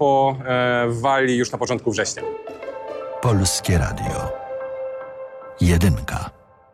po Walii już na początku września. Polskie Radio. Jedynka.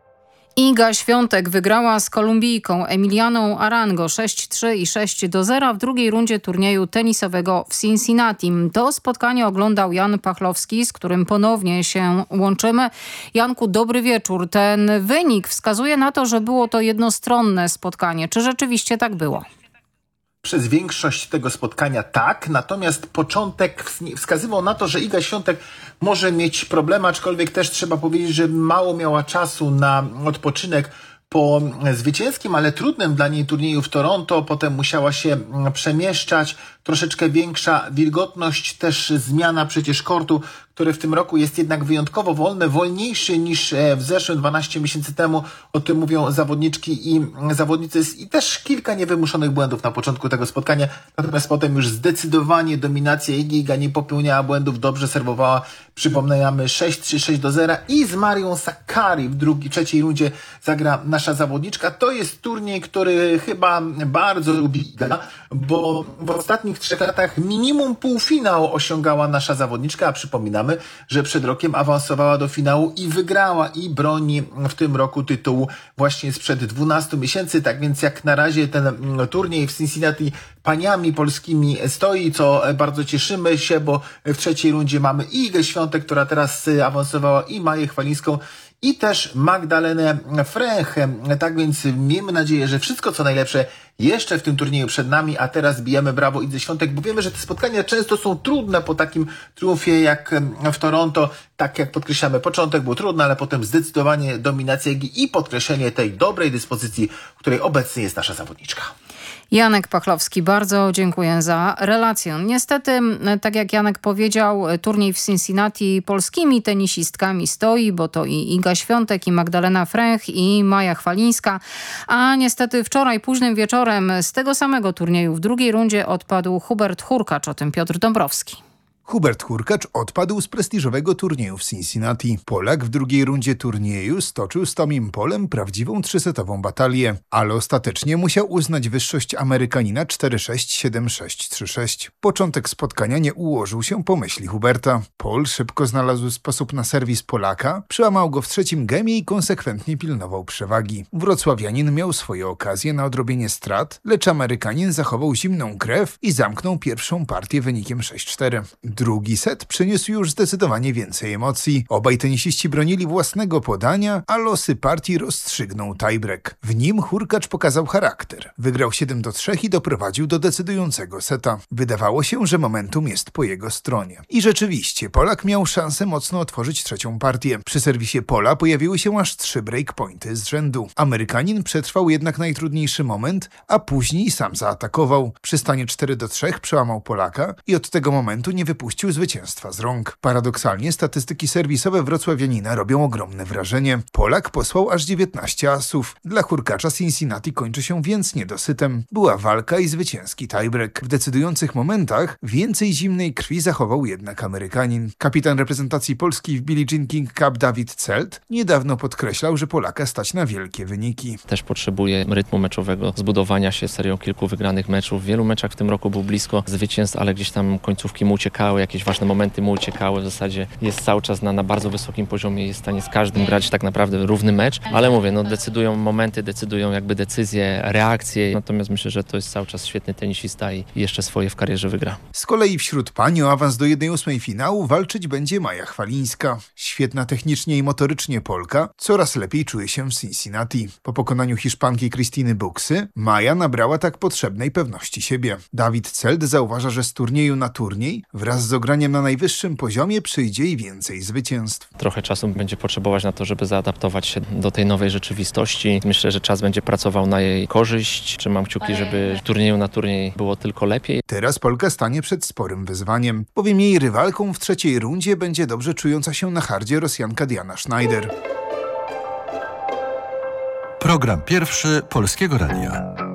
Iga Świątek wygrała z Kolumbijką Emilianą Arango 6-3 i 6-0 w drugiej rundzie turnieju tenisowego w Cincinnati. To spotkanie oglądał Jan Pachlowski, z którym ponownie się łączymy. Janku, dobry wieczór. Ten wynik wskazuje na to, że było to jednostronne spotkanie. Czy rzeczywiście tak było? Przez większość tego spotkania tak, natomiast początek wskazywał na to, że Iga Świątek może mieć problemy, aczkolwiek też trzeba powiedzieć, że mało miała czasu na odpoczynek po zwycięskim, ale trudnym dla niej turnieju w Toronto. Potem musiała się przemieszczać, troszeczkę większa wilgotność, też zmiana przecież kortu, który w tym roku jest jednak wyjątkowo wolny, wolniejszy niż w zeszłym 12 miesięcy temu. O tym mówią zawodniczki i zawodnicy. I też kilka niewymuszonych błędów na początku tego spotkania. Natomiast potem już zdecydowanie dominacja Igi. Iga nie popełniała błędów, dobrze serwowała. Przypominamy 6-3, 6-0 i z Marią Sakkari w trzeciej rundzie zagra nasza zawodniczka. To jest turniej, który chyba bardzo lubi Iga, bo w ostatnich 3 latach minimum półfinał osiągała nasza zawodniczka, a przypominamy, że przed rokiem awansowała do finału i wygrała i broni w tym roku tytułu właśnie sprzed 12 miesięcy. Tak więc jak na razie ten turniej w Cincinnati paniami polskimi stoi, co bardzo cieszymy się, bo w trzeciej rundzie mamy i Igę Świątek, która teraz awansowała, i Maję Chwalińską, i też Magdalenę Fręch. Tak więc miejmy nadzieję, że wszystko co najlepsze jeszcze w tym turnieju przed nami, a teraz bijemy brawo Idze Świątek, bo wiemy, że te spotkania często są trudne po takim triumfie jak w Toronto. Tak jak podkreślamy, początek był trudny, ale potem zdecydowanie dominacja Igi i podkreślenie tej dobrej dyspozycji, w której obecnie jest nasza zawodniczka. Janek Pachlowski, bardzo dziękuję za relację. Niestety, tak jak Janek powiedział, turniej w Cincinnati polskimi tenisistkami stoi, bo to i Iga Świątek, i Magdalena Fręch, i Maja Chwalińska. A niestety wczoraj późnym wieczorem z tego samego turnieju w drugiej rundzie odpadł Hubert Hurkacz, o tym Piotr Dąbrowski. Hubert Hurkacz odpadł z prestiżowego turnieju w Cincinnati. Polak w drugiej rundzie turnieju stoczył z Tomim Polem prawdziwą 3-setową batalię, ale ostatecznie musiał uznać wyższość Amerykanina 4-6, 7-6, 3-6. Początek spotkania nie ułożył się po myśli Huberta. Pol szybko znalazł sposób na serwis Polaka, przełamał go w trzecim gemie i konsekwentnie pilnował przewagi. Wrocławianin miał swoje okazje na odrobienie strat, lecz Amerykanin zachował zimną krew i zamknął pierwszą partię wynikiem 6-4. Drugi set przyniósł już zdecydowanie więcej emocji. Obaj tenisiści bronili własnego podania, a losy partii rozstrzygnął tiebreak. W nim Hurkacz pokazał charakter. Wygrał 7-3 i doprowadził do decydującego seta. Wydawało się, że momentum jest po jego stronie. I rzeczywiście, Polak miał szansę mocno otworzyć trzecią partię. Przy serwisie Pola pojawiły się aż 3 breakpointy z rzędu. Amerykanin przetrwał jednak najtrudniejszy moment, a później sam zaatakował. Przy stanie 4-3 przełamał Polaka i od tego momentu nie wypuścił zwycięstwa z rąk. Paradoksalnie statystyki serwisowe wrocławianina robią ogromne wrażenie. Polak posłał aż 19 asów. Dla Hurkacza Cincinnati kończy się więc niedosytem. Była walka i zwycięski tiebreak. W decydujących momentach więcej zimnej krwi zachował jednak Amerykanin. Kapitan reprezentacji Polski w Billie Jean King Cup Dawid Celt niedawno podkreślał, że Polaka stać na wielkie wyniki. Też potrzebuje rytmu meczowego, zbudowania się serią kilku wygranych meczów. W wielu meczach w tym roku był blisko zwycięstw, ale gdzieś tam końcówki mu uciekały, jakieś ważne momenty mu uciekały. W zasadzie jest cały czas na bardzo wysokim poziomie, jest w stanie z każdym grać tak naprawdę równy mecz, ale mówię, decydują momenty, decydują jakby decyzje, reakcje. Natomiast myślę, że to jest cały czas świetny tenisista i jeszcze swoje w karierze wygra. Z kolei wśród pań o awans do 1/8 finału walczyć będzie Maja Chwalińska. Świetna technicznie i motorycznie Polka coraz lepiej czuje się w Cincinnati. Po pokonaniu Hiszpanki Krystyny Buksy Maja nabrała tak potrzebnej pewności siebie. Dawid Celt zauważa, że z turnieju na turniej wraz z ograniem na najwyższym poziomie przyjdzie i więcej zwycięstw. Trochę czasu będzie potrzebować na to, żeby zaadaptować się do tej nowej rzeczywistości. Myślę, że czas będzie pracował na jej korzyść. Trzymam kciuki, żeby z turnieju na turniej było tylko lepiej. Teraz Polka stanie przed sporym wyzwaniem, bowiem jej rywalką w trzeciej rundzie będzie dobrze czująca się na hardzie Rosjanka Diana Schneider. Program pierwszy Polskiego Radia.